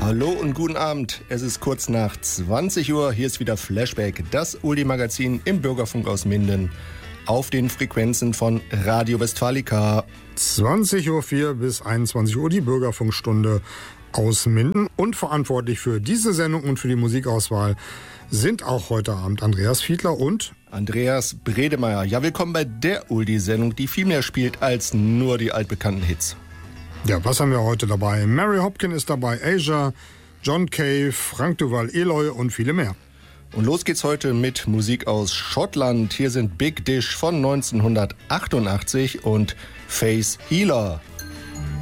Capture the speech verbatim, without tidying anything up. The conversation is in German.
Hallo und guten Abend. Es ist kurz nach zwanzig Uhr. Hier ist wieder Flashback, das Oldie-Magazin im Bürgerfunk aus Minden auf den Frequenzen von Radio Westfalica. zwanzig Uhr vier bis einundzwanzig Uhr die Bürgerfunkstunde aus Minden. Und verantwortlich für diese Sendung und für die Musikauswahl sind auch heute Abend Andreas Fiedler und Andreas Bredemeier. Ja, willkommen bei der Oldie-Sendung, die viel mehr spielt als nur die altbekannten Hits. Ja, was haben wir heute dabei? Mary Hopkin ist dabei, Asia, John Cave, Frank Duval Eloy und viele mehr. Und los geht's heute mit Musik aus Schottland. Hier sind Big Dish von neunzehnhundertachtundachtzig und Face Healer.